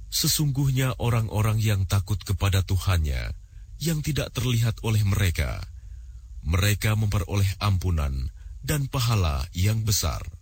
Sesungguhnya orang-orang yang takut kepada Tuhannya, yang tidak terlihat oleh mereka, mereka memperoleh ampunan dan pahala yang besar.